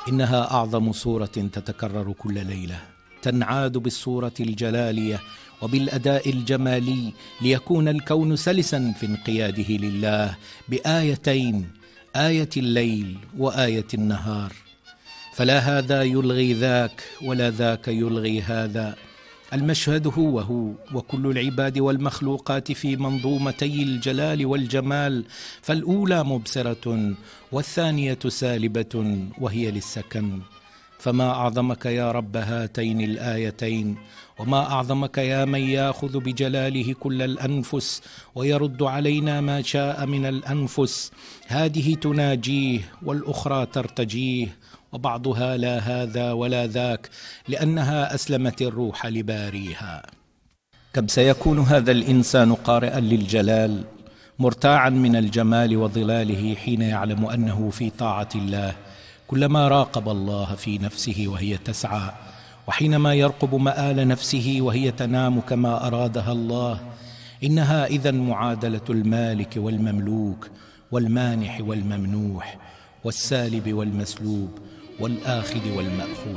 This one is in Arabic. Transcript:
إنها أعظم سورة تتكرر كل ليلة، تنعاد بالصورة الجلالية وبالأداء الجمالي ليكون الكون سلسا في انقياده لله بآيتين، آية الليل وآية النهار، فلا هذا يلغي ذاك ولا ذاك يلغي هذا. المشهد هو وكل العباد والمخلوقات في منظومتي الجلال والجمال، فالأولى مبصرة والثانية سالبة وهي للسكن. فما أعظمك يا رب هاتين الآيتين، وما أعظمك يا من يأخذ بجلاله كل الأنفس ويرد علينا ما شاء من الأنفس. هذه تناجيه والأخرى ترتجيه، وبعضها لا هذا ولا ذاك، لأنها أسلمت الروح لباريها. كم سيكون هذا الإنسان قارئا للجلال مرتاعا من الجمال وظلاله حين يعلم أنه في طاعة الله، كلما راقب الله في نفسه وهي تسعى، وحينما يرقب مآل نفسه وهي تنام كما أرادها الله. إنها إذن معادلة المالك والمملوك والمانح والممنوح والسالب والمسلوب والآخذ والمأخوذ.